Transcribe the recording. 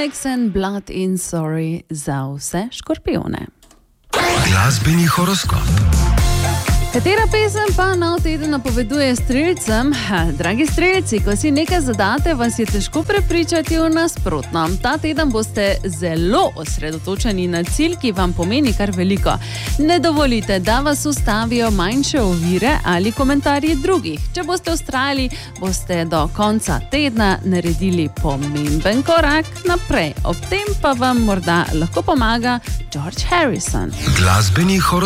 Alex and Blood in Sorry za vse škorpijone. Glasbeni horoskop. Katera pesem pa nov teden napoveduje strelcem? Dragi strelci, ko si nekaj zadate, vas je težko prepričati v nasprotno. Ta teden boste zelo osredotočeni na cilj, ki vam pomeni kar veliko. Ne dovolite, da vas ustavijo manjše ovire ali komentarji drugih. Če boste vztrajali, boste do konca tedna naredili pomemben korak naprej. Ob tem pa vam morda lahko pomaga George Harrison. Glasbeni horoskop.